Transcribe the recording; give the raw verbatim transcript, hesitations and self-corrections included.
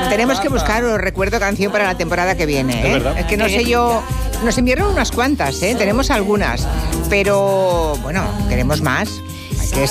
tenemos que buscar, os recuerdo, canción para la temporada que viene. ¿eh? Es verdad. Es que no sé yo... Nos enviaron unas cuantas, ¿eh? Tenemos algunas, pero bueno, queremos más.